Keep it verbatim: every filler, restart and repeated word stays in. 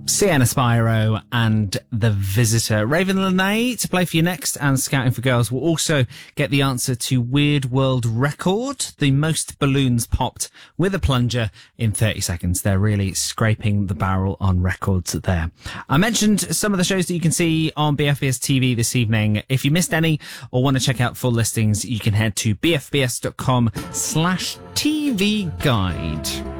Sienna Spyro and The Visitor. Raven Lene to play for you next, and Scouting for Girls will also get the answer to Weird World Record, the most balloons popped with a plunger in thirty seconds. They're really scraping the barrel on records there. I mentioned some of the shows that you can see on B F B S T V this evening. If you missed any or want to check out full listings, you can head to bfbs.com slash TV guide.